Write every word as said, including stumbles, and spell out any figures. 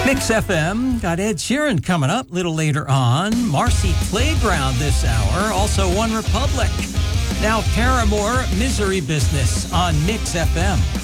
Mix F M got Ed Sheeran coming up a little later on. Marcy Playground this hour. Also One Republic. Now Paramore, Misery Business on Mix F M.